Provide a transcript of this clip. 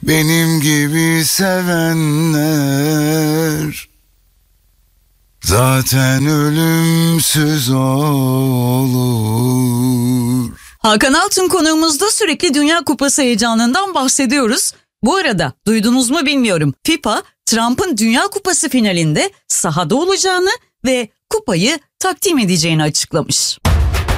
benim gibi sevenler zaten ölümsüz olur. Hakan Altun konuğumuzda sürekli Dünya Kupası heyecanından bahsediyoruz. Bu arada duydunuz mu bilmiyorum. FIFA, Trump'ın Dünya Kupası finalinde sahada olacağını ve kupayı takdim edeceğini açıklamış.